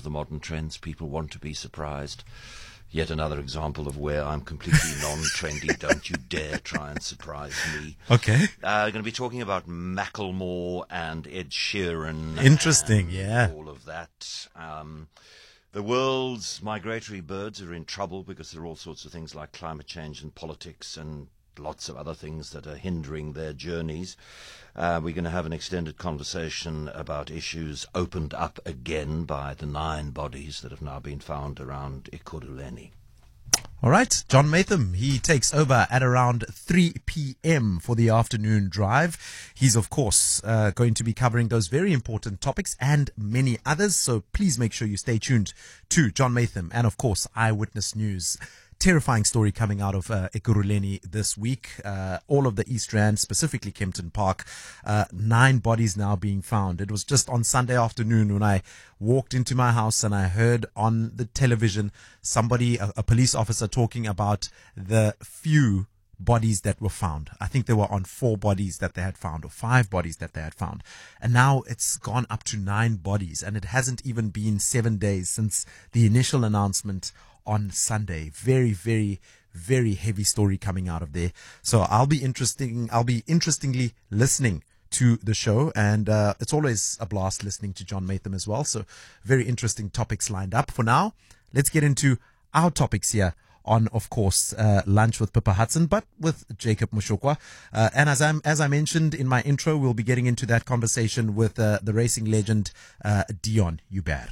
of the modern trends. People want to be surprised. Yet another example of where I'm completely non-trendy. Don't you dare try and surprise me. Okay. Going to be talking about Macklemore and Ed Sheeran. Interesting, and yeah. all of that. The world's migratory birds are in trouble because there are all sorts of things like climate change and politics and lots of other things that are hindering their journeys. We're going to have an extended conversation about issues opened up again by the 9 bodies that have now been found around Ekurhuleni. All right, John Matham, he takes over at around 3 p.m. for the afternoon drive. He's, of course, going to be covering those very important topics and many others. So please make sure you stay tuned to John Matham and, of course, Eyewitness News. Terrifying story coming out of Ekurhuleni this week. All of the East Rand, specifically Kempton Park, 9 bodies now being found. It was just on Sunday afternoon when I walked into my house and I heard on the television somebody, a police officer, talking about the few bodies that were found. I think they were on 4 bodies that they had found, or 5 bodies that they had found. And now it's gone up to 9 bodies, and it hasn't even been 7 days since the initial announcement on Sunday. Very, very, very heavy story coming out of there. So I'll be interestingly listening to the show, and it's always a blast listening to John Matham as well. So very interesting topics lined up. For now, let's get into our topics here on, of course, Lunch with Pippa Hudson, but with Jacob Mushokwa. And as I mentioned in my intro, we'll be getting into that conversation with the racing legend Deon Uber.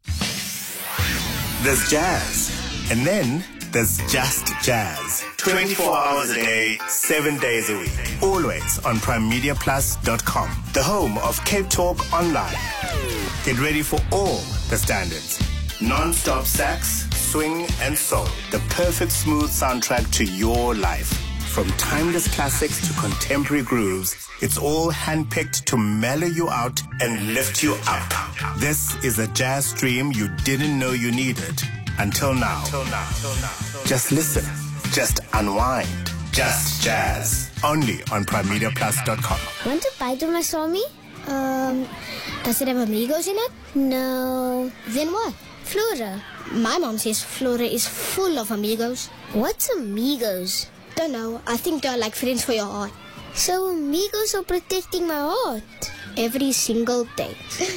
There's jazz, and then there's just jazz. 24 hours a day, 7 days a week. Always on PrimeMediaPlus.com, the home of Cape Talk Online. Get ready for all the standards. Non-stop sax, swing, and soul. The perfect smooth soundtrack to your life. From timeless classics to contemporary grooves, it's all handpicked to mellow you out and lift you up. This is a jazz stream you didn't know you needed until now. Just listen. Just unwind. Just jazz. Only on PrimeMediaPlus.com. Want to buy my Swami? Does it have amigos in it? No. Then what? Flora. My mom says Flora is full of amigos. What's amigos? Don't know. I think they're like friends for your heart. So amigos are protecting my heart every single day.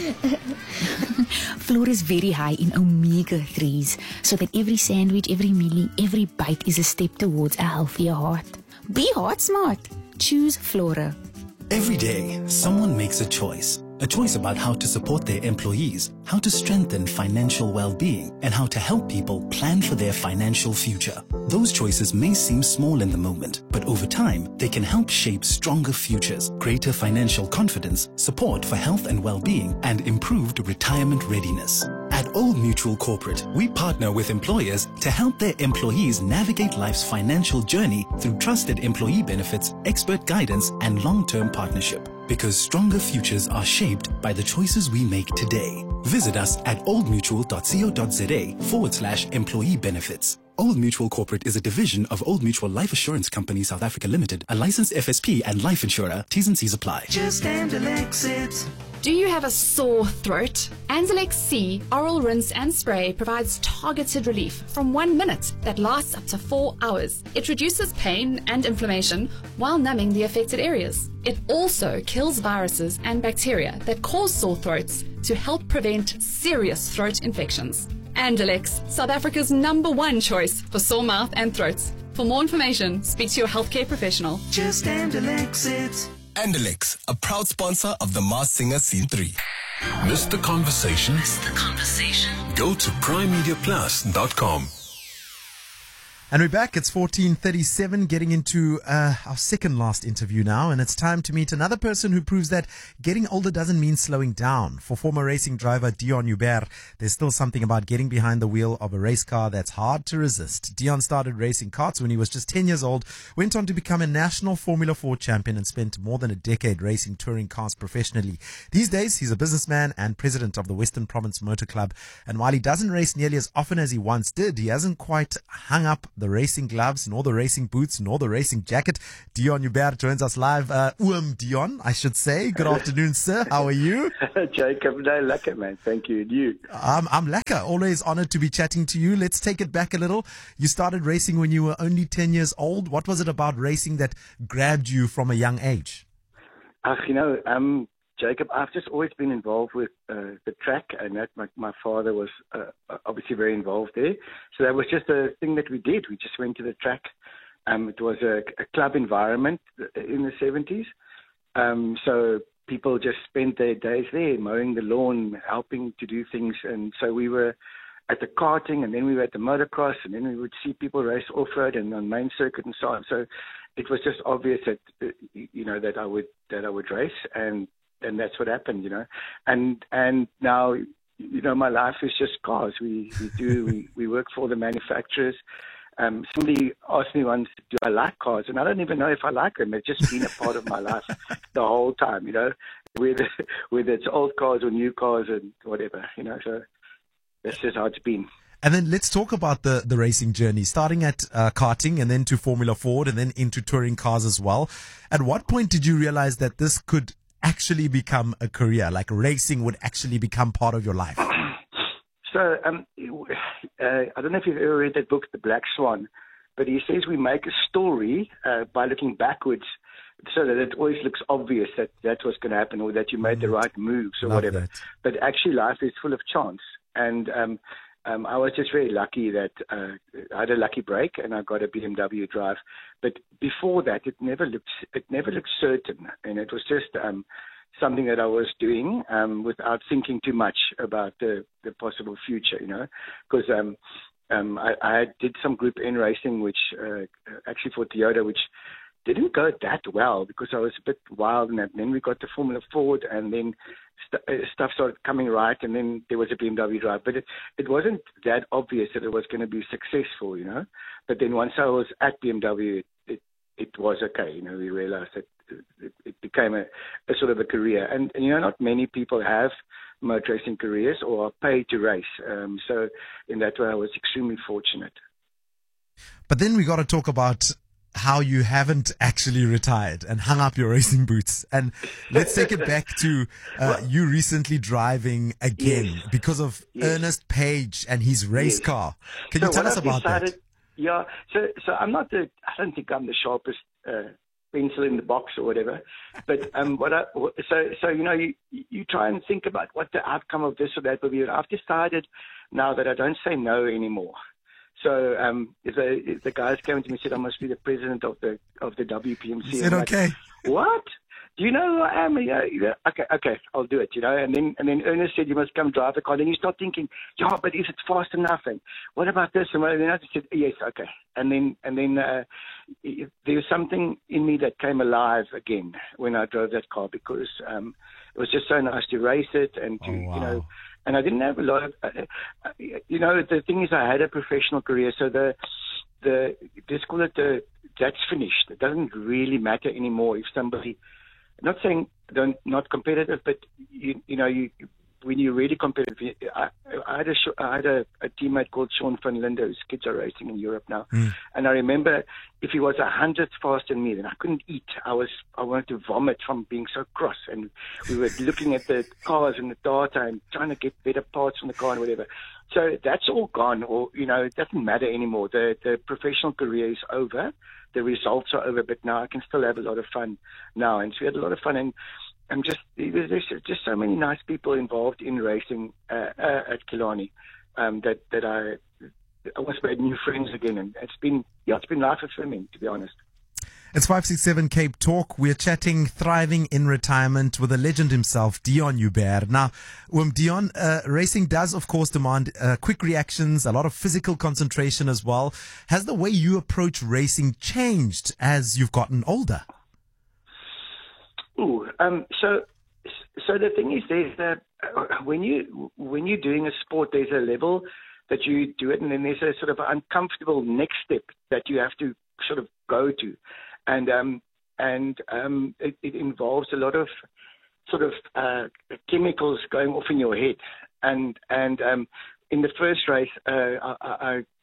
Flora is very high in omega-3s, so that every sandwich, every mealie, every bite is a step towards a healthier heart. Be heart smart. Choose Flora. Every day, someone makes a choice about how to support their employees, how to strengthen financial well-being, and how to help people plan for their financial future. Those choices may seem small in the moment, but over time, they can help shape stronger futures, greater financial confidence, support for health and well-being, and improved retirement readiness. At Old Mutual Corporate, we partner with employers to help their employees navigate life's financial journey through trusted employee benefits, expert guidance, and long-term partnership. Because stronger futures are shaped by the choices we make today. Visit us at oldmutual.co.za/employee benefits. Old Mutual Corporate is a division of Old Mutual Life Assurance Company South Africa Limited, a licensed FSP and life insurer. T's and C's apply. Just Anzalex it. Do you have a sore throat? Anzalex C Oral Rinse and Spray provides targeted relief from 1 minute that lasts up to 4 hours. It reduces pain and inflammation while numbing the affected areas. It also kills viruses and bacteria that cause sore throats to help prevent serious throat infections. Anzalex, South Africa's #1 choice for sore mouth and throats. For more information, speak to your healthcare professional. Just Anzalex it. Anzalex, a proud sponsor of the Masked Singer Scene 3. Missed the conversation? Go to PrimeMediaPlus.com. And we're back. It's 14:37, getting into our second last interview now, and it's time to meet another person who proves that getting older doesn't mean slowing down. For former racing driver Deon Uber, there's still something about getting behind the wheel of a race car that's hard to resist. Deon started racing karts when he was just 10 years old, went on to become a national Formula 4 champion, and spent more than a decade racing touring cars professionally. These days, he's a businessman and president of the Western Province Motor Club, and while he doesn't race nearly as often as he once did, he hasn't quite hung up the the racing gloves, nor the racing boots, nor the racing jacket. Dion Hubert joins us live. Dion, I should say. Good afternoon, sir. How are you? Jacob, no, lekker, man. Thank you. And you? I'm lekker. Always honored to be chatting to you. Let's take it back a little. You started racing when you were only 10 years old. What was it about racing that grabbed you from a young age? Jacob, I've just always been involved with the track, and that my father was obviously very involved there. So that was just a thing that we did. We just went to the track. It was a club environment in the 70s. So people just spent their days there, mowing the lawn, helping to do things. And so we were at the karting, and then we were at the motocross, and then we would see people race off-road and on main circuit and so on. So it was just obvious that that I would race, and that's what happened, And now, my life is just cars. We work for the manufacturers. Somebody asked me once, do I like cars? And I don't even know if I like them. They've just been a part of my life the whole time, whether it's old cars or new cars and whatever, So that's just how it's been. And then let's talk about the racing journey, starting at karting and then to Formula Ford and then into touring cars as well. At what point did you realize that this could actually become a career, like racing would actually become part of your life? So I don't know if you've ever read that book, The Black Swan, but he says we make a story by looking backwards so that it always looks obvious that that's what's going to happen or that you made the right moves or whatever. That. But actually life is full of chance. And I was just very lucky that I had a lucky break and I got a BMW drive. But before that, it never looked certain, and it was just something that I was doing without thinking too much about the possible future, Because I did some Group N racing, which actually for Toyota, which didn't go that well because I was a bit wild in that. And then we got to Formula Ford, and then stuff started coming right, and then there was a BMW drive. But it wasn't that obvious that it was going to be successful, But then once I was at BMW, it was okay. We realized that it became a sort of a career. And not many people have motor racing careers or are paid to race. So in that way, I was extremely fortunate. But then we got to talk about how you haven't actually retired and hung up your racing boots. And let's take it back to you recently driving again because of Ernest Page and his race car. Can you tell us about that? Yeah, so I don't think I'm the sharpest pencil in the box or whatever, but you try and think about what the outcome of this or that will be. I've decided now that I don't say no anymore. So if the guys came to me and said I must be the president of the WPMC, you said okay. Like, what? Do you know who I am? Yeah, okay, I'll do it. And then Ernest said you must come drive the car. Then you start thinking, but is it fast enough? And what about this? And then I said yes, okay. And then there was something in me that came alive again when I drove that car because it was just so nice to race it and to And I didn't have a lot of, the thing is I had a professional career, so let's call it that's finished. It doesn't really matter anymore if somebody, I'm not saying not competitive, but when you're really competitive, I had a teammate called Sean van Linde, whose kids are racing in Europe now. And I remember if he was 100th faster than me, then I couldn't eat. I wanted to vomit from being so cross. And we were looking at the cars and the data and trying to get better parts from the car and whatever. So that's all gone, or, it doesn't matter anymore. The professional career is over. The results are over, but now I can still have a lot of fun now. And so we had a lot of fun. And there's just so many nice people involved in racing at Killarney that I almost made new friends again, and it's been life affirming, to be honest. It's 567 Cape Talk. We're chatting thriving in retirement with a legend himself, Dion Hubert. Now, Dion, racing does, of course, demand quick reactions, a lot of physical concentration as well. Has the way you approach racing changed as you've gotten older? So the thing is, there's when you're doing a sport, there's a level that you do it, and then there's a sort of uncomfortable next step that you have to sort of go to, and it involves a lot of sort of chemicals going off in your head, and in the first race, I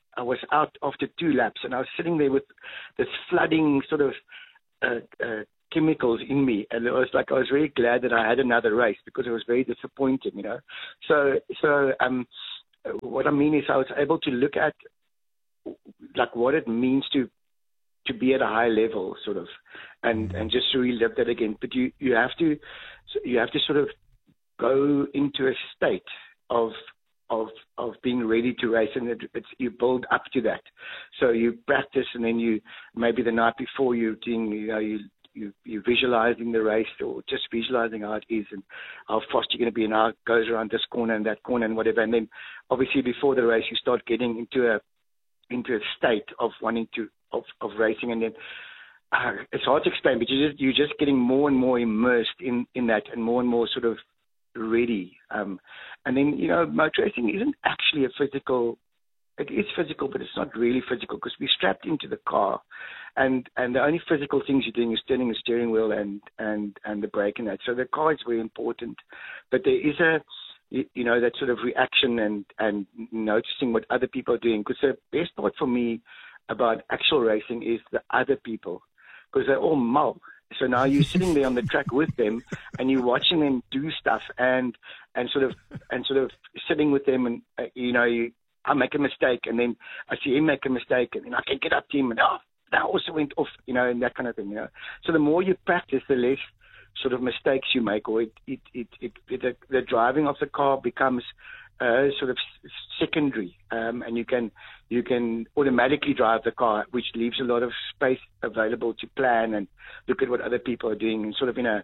I was out after 2 laps, and I was sitting there with this flooding sort of chemicals in me, and it was like I was very glad that I had another race because it was very disappointing, you know. So what I mean is I was able to look at like what it means to be at a high level, sort of, and just relive that again. But you have to sort of go into a state of being ready to race, and you build up to that. So you practice, and then you maybe the night before you're doing, you're visualizing the race, or just visualizing how it is and how fast you're going to be and how it goes around this corner and that corner and whatever. And then obviously before the race you start getting into a state of wanting to of racing, and then it's hard to explain, but you're just getting more and more immersed in that, and more sort of ready. And then, you know, motor racing isn't actually a physical. It is physical, but it's not really physical because we're strapped into the car, and the only physical things you're doing is turning the steering wheel and the brake and that. So the car is very important, but there is that sort of reaction and noticing what other people are doing. Because the best part for me about actual racing is the other people, because they're all mull. So now you're sitting there on the track with them, and you're watching them do stuff, and sort of sitting with them, and I make a mistake, and then I see him make a mistake, and then I can get up to him, and that also went off, and that kind of thing, So the more you practice, the less sort of mistakes you make, or the driving of the car becomes sort of secondary, and you can automatically drive the car, which leaves a lot of space available to plan and look at what other people are doing, and sort of as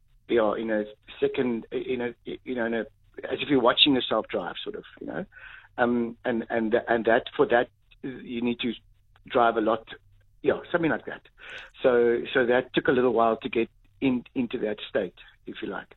if you're watching yourself drive, sort of, and that for that you need to drive a lot, something like that. So that took a little while to get into that state, if you like.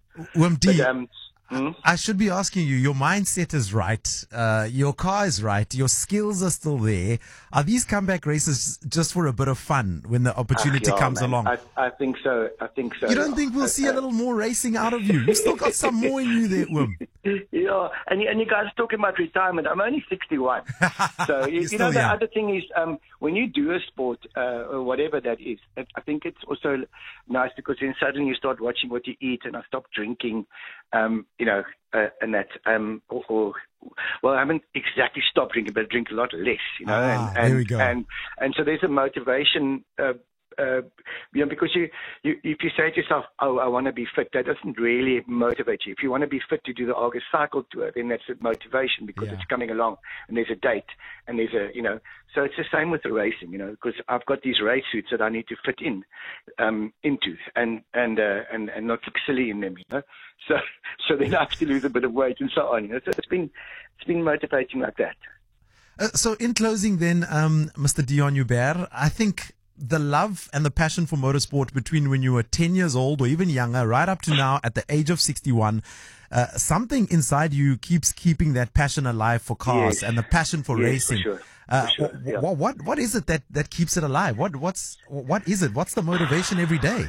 I should be asking you, your mindset is right, your car is right, your skills are still there. Are these comeback races just for a bit of fun when the opportunity comes along? I think so. You don't think we'll see a little more racing out of you? You've still got some more in you there, Wim. Yeah, and you guys are talking about retirement. I'm only 61. So, the other thing is, when you do a sport, or whatever that is, I think it's also nice because then suddenly you start watching what you eat, and I stop drinking, and that, well, I haven't exactly stopped drinking, but I drink a lot less, there we go. And so there's a motivation, because if you say to yourself, oh, I want to be fit, that doesn't really motivate you. If you want to be fit to do the August Cycle Tour, then that's a motivation because it's coming along, and there's a date, and there's so it's the same with the racing, because I've got these race suits that I need to fit into, and not look silly in them, So then I have to lose a bit of weight and so on, So it's been motivating like that. So in closing then, Mr. Dion Joubert, I think the love and the passion for motorsport between when you were 10 years old or even younger, right up to now at the age of 61, something inside you keeps keeping that passion alive for cars and the passion for racing. For sure. What is it that keeps it alive? What is it? What's the motivation every day?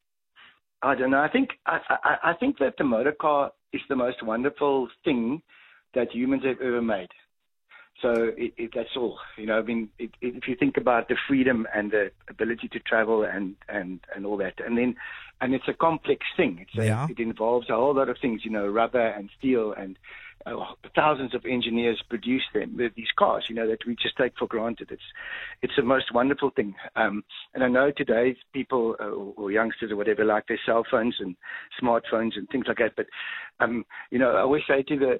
I don't know. I think that the motor car is the most wonderful thing that humans have ever made. So that's all. If you think about the freedom and the ability to travel and all that, and it's a complex thing. It involves a whole lot of things. Rubber and steel and thousands of engineers produce these cars. That we just take for granted. It's the most wonderful thing. And I know today's people or youngsters or whatever like their cell phones and smartphones and things like that. But I always say to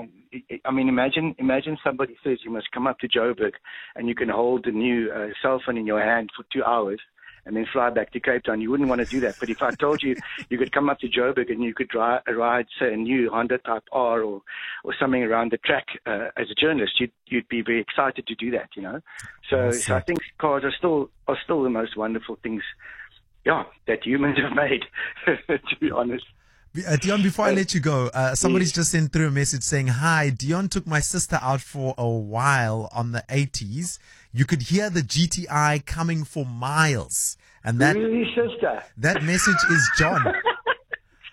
imagine somebody says you must come up to Joburg and you can hold a new cell phone in your hand for 2 hours and then fly back to Cape Town. You wouldn't want to do that. But if I told you you could come up to Joburg and you could ride, say, a new Honda Type R or something around the track as a journalist, you'd be very excited to do that, So I think cars are still the most wonderful things, that humans have made, to be honest. Dion, before I let you go, somebody's just sent through a message saying, hi, Dion took my sister out for a while on the 80s. You could hear the GTI coming for miles. And that message is John.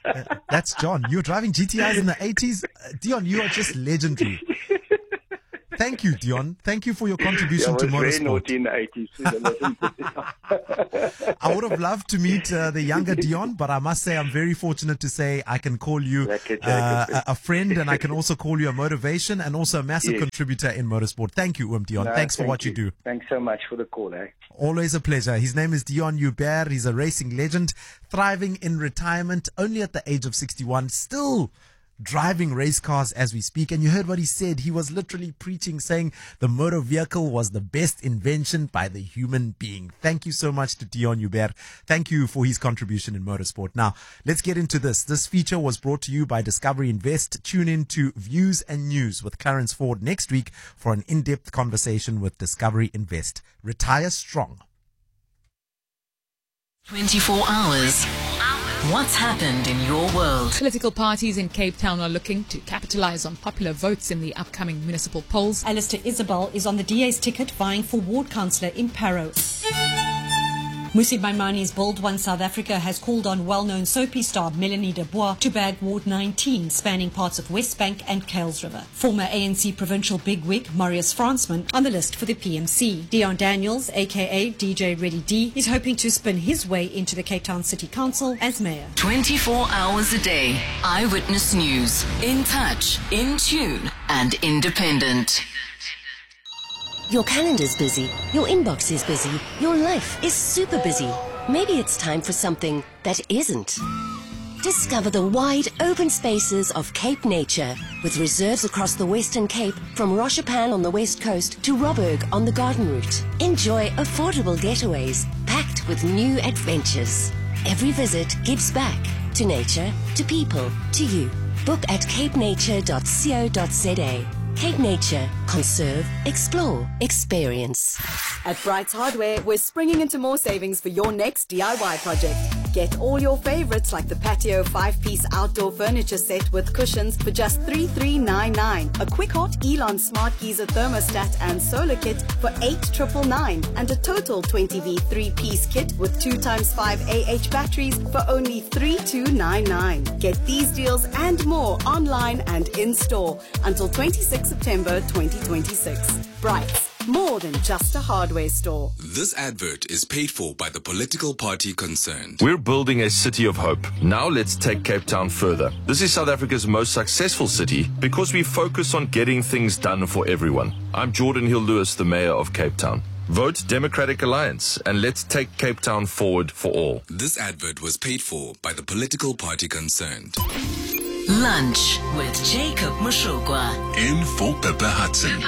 That's John. You were driving GTIs in the 80s? Dion, you are just legendary. Thank you, Dion. Thank you for your contribution to I was very motorsport. naughty in the 80s. I would have loved to meet the younger Dion, but I must say I'm very fortunate to say I can call you a friend, and I can also call you a motivation and also a massive contributor in motorsport. Thank you, Dion. Thanks for what you do. Thanks so much for the call, eh? Always a pleasure. His name is Dion Hubert. He's a racing legend, thriving in retirement, only at the age of 61, still driving race cars as we speak. And you heard what he said. He was literally preaching, saying the motor vehicle was the best invention by the human being. Thank you so much to Dion Hubert. Thank you for his contribution in motorsport. Now, let's get into this. This feature was brought to you by Discovery Invest. Tune in to Views and News with Clarence Ford next week for an in-depth conversation with Discovery Invest. Retire strong. 24 hours. What's happened in your world? Political parties in Cape Town are looking to capitalize on popular votes in the upcoming municipal polls. Alistair Isabel is on the DA's ticket vying for ward councillor in Parow. Musi Maimani's Build One South Africa has called on well-known soapy star Melanie Dubois to bag Ward 19, spanning parts of West Bank and Kales River. Former ANC provincial bigwig Marius Fransman on the list for the PMC. Dion Daniels, aka DJ Ready D, is hoping to spin his way into the Cape Town City Council as mayor. 24 hours a day. Eyewitness News. In touch, in tune, and independent. Your calendar's busy, your inbox is busy, your life is super busy. Maybe it's time for something that isn't. Discover the wide open spaces of Cape Nature with reserves across the Western Cape from Roshapan on the west coast to Robberg on the Garden Route. Enjoy affordable getaways packed with new adventures. Every visit gives back to nature, to people, to you. Book at capenature.co.za. Cape Nature. Conserve, explore, experience. At Brights Hardware, we're springing into more savings for your next DIY project. Get all your favorites like the patio 5-piece outdoor furniture set with cushions for just $3,399. A quick hot Elon Smart Geyser thermostat and solar kit for $8,999. And a total 20V 3-piece kit with 2x5 AH batteries for only $3,299. Get these deals and more online and in-store until 26 September 2026. Brights. More than just a hardware store. This advert is paid for by the political party concerned. We're building a city of hope. Now let's take Cape Town further. This is South Africa's most successful city because we focus on getting things done for everyone. I'm Jordan Hill-Lewis, the mayor of Cape Town. Vote Democratic Alliance and let's take Cape Town forward for all. This advert was paid for by the political party concerned. Lunch with Jacob Mushogwa. In for Pippa Hudson.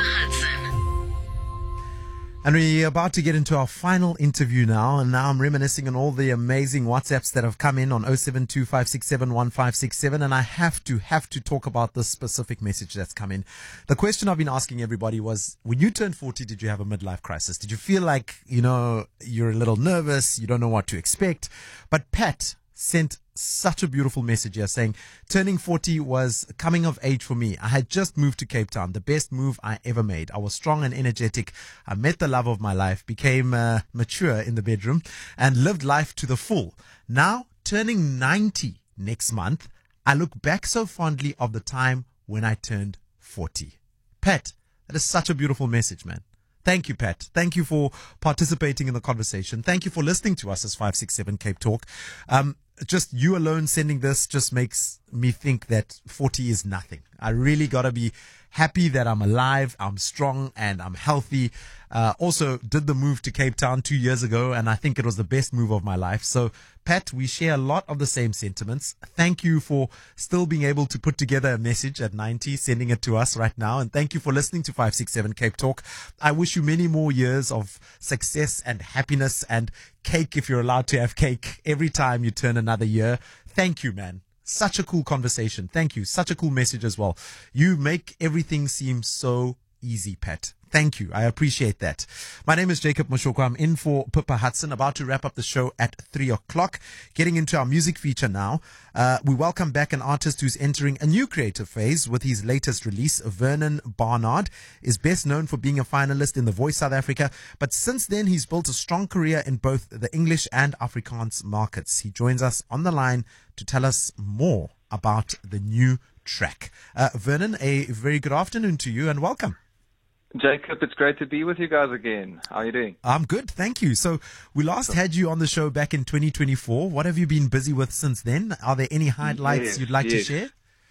And we're about to get into our final interview now. And now I'm reminiscing on all the amazing WhatsApps that have come in on 0725671567. And I have to talk about this specific message that's come in. The question I've been asking everybody was, when you turned 40, did you have a midlife crisis? Did you feel like, you're a little nervous, you don't know what to expect? But Pat sent such a beautiful message here saying, turning 40 was coming of age for me. I had just moved to Cape Town, the best move I ever made. I was strong and energetic. I met the love of my life, became mature in the bedroom and lived life to the full. Now, turning 90 next month, I look back so fondly of the time when I turned 40. Pat, that is such a beautiful message, man. Thank you, Pat. Thank you for participating in the conversation. Thank you for listening to us as 567 Cape Talk. Just you alone sending this just makes me think that 40 is nothing. I really got to be happy that I'm alive, I'm strong, and I'm healthy. Also did the move to Cape Town 2 years ago, and I think it was the best move of my life. So, Pat, we share a lot of the same sentiments. Thank you for still being able to put together a message at 90, sending it to us right now. And thank you for listening to 567 Cape Talk. I wish you many more years of success and happiness and cake, if you're allowed to have cake, every time you turn another year. Thank you, man. Such a cool conversation. Thank you. Such a cool message as well. You make everything seem so easy, Pat. Thank you. I appreciate that. My name is Jacob Mushogwa. I'm in for Pippa Hudson, about to wrap up the show at 3 o'clock. Getting into our music feature now. We welcome back an artist who's entering a new creative phase with his latest release. Vernon Barnard is best known for being a finalist in The Voice South Africa, but since then he's built a strong career in both the English and Afrikaans markets. He joins us on the line to tell us more about the new track. Vernon, a very good afternoon to you and welcome. Jacob, it's great to be with you guys again. How are you doing? I'm good, thank you. So we last had you on the show back in 2024. What have you been busy with since then? Are there any highlights you'd like to share?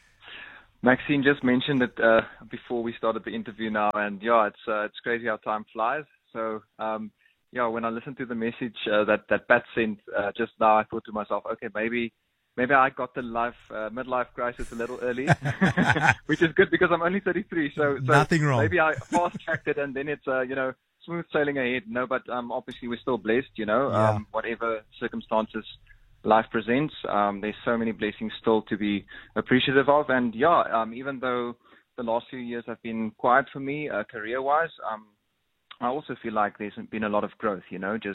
Maxine just mentioned it before we started the interview now, and yeah, it's crazy how time flies. So yeah, when I listened to the message that Pat sent just now, I thought to myself, okay, maybe I got the midlife crisis a little early, which is good because I'm only 33. So nothing wrong. Maybe I fast-tracked it and then it's smooth sailing ahead. No, but obviously we're still blessed, whatever circumstances life presents. There's so many blessings still to be appreciative of, and even though the last few years have been quiet for me career-wise, I also feel like there's been a lot of growth, just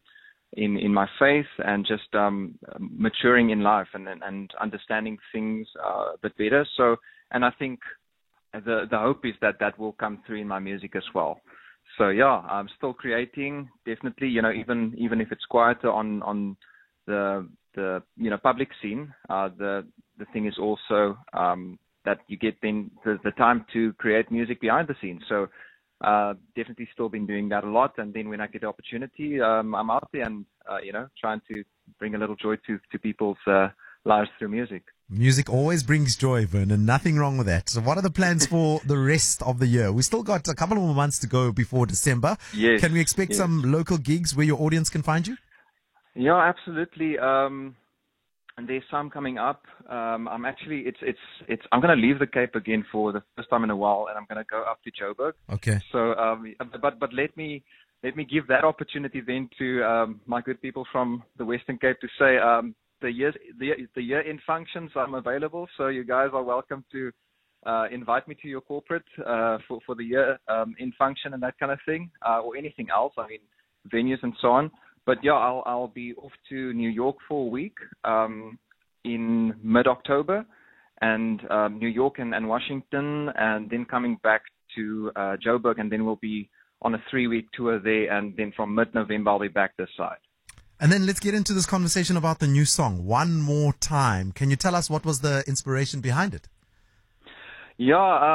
in my faith and just maturing in life and understanding things a bit better. So, and I think the hope is that will come through in my music as well. So yeah, I'm still creating, definitely, even if it's quieter on the public scene. The thing is also that you get then the time to create music behind the scenes. So definitely still been doing that a lot, and then when I get the opportunity, I'm out there and trying to bring a little joy to people's lives through music. Music always brings joy, Vernon. Nothing wrong with that. So what are the plans for the rest of the year? We still got a couple of more months to go before December. Yes. Can we expect some local gigs where your audience can find you? Yeah, absolutely. And there's some coming up. I'm actually, I'm going to leave the Cape again for the first time in a while, and I'm going to go up to Joburg. Okay. So, but let me give that opportunity then to my good people from the Western Cape to say the year-end functions, I'm available. So you guys are welcome to invite me to your corporate for the year-end function and that kind of thing, or anything else. I mean, venues and so on. But yeah, I'll be off to New York for a week in mid-October, and New York and Washington, and then coming back to Joburg, and then we'll be on a 3-week tour there, and then from mid-November I'll be back this side. And then let's get into this conversation about the new song, One More Time. Can you tell us what was the inspiration behind it? Yeah,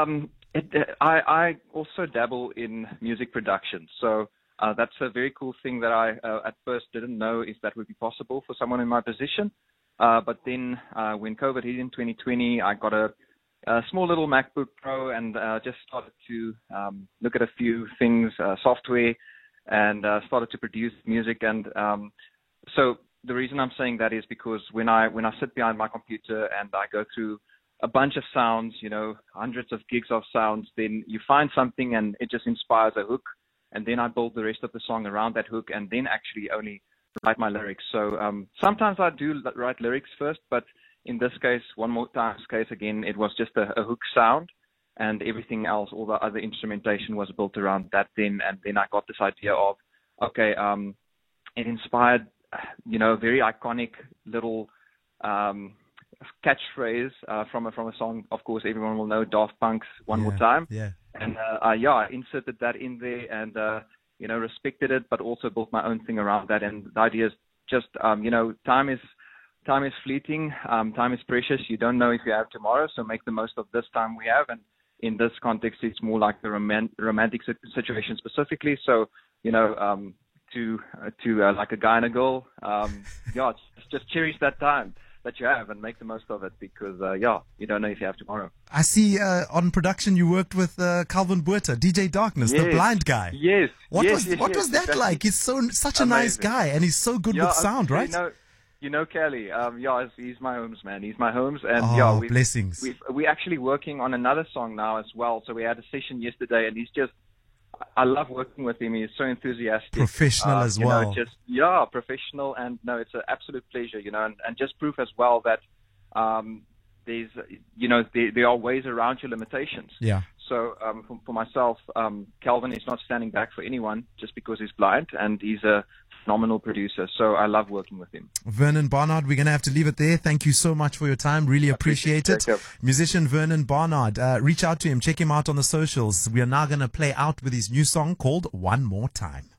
I also dabble in music production, so that's a very cool thing that I at first didn't know if that would be possible for someone in my position. But then when COVID hit in 2020, I got a small little MacBook Pro and just started to look at a few things, software, and started to produce music. And so the reason I'm saying that is because when I sit behind my computer and I go through a bunch of sounds, hundreds of gigs of sounds, then you find something and it just inspires a hook. And then I build the rest of the song around that hook, and then actually only write my lyrics. So sometimes I do write lyrics first, but in this case, One More Time's case, again, it was just a hook sound, and everything else, all the other instrumentation was built around that then. And then I got this idea of, okay, it inspired, a very iconic little catchphrase from a song. Of course, everyone will know Daft Punk's One More Time. Yeah. And I inserted that in there and respected it, but also built my own thing around that. And the idea is just time is fleeting, time is precious. You don't know if you have tomorrow, so make the most of this time we have. And in this context, it's more like the romantic situation specifically. So to like a guy and a girl, just cherish that time that you have and make the most of it, because you don't know if you have tomorrow. I see on production you worked with Calvin Buerta, DJ Darkness, the blind guy. Yes. What was that exactly like? He's such a nice guy, and he's so good with sound, right? Kelly. He's my homes, man. He's my homes, and blessings. We're actually working on another song now as well. So we had a session yesterday, and I love working with him. He's so enthusiastic. Professional as well. Professional. And no, it's an absolute pleasure, and just proof as well that there's, there are ways around your limitations. Yeah. So for myself, Calvin is not standing back for anyone just because he's blind, and he's a phenomenal producer. So I love working with him. Vernon Barnard, we're going to have to leave it there. Thank you so much for your time. Really appreciate it. Musician Vernon Barnard, reach out to him, check him out on the socials. We are now going to play out with his new song called One More Time.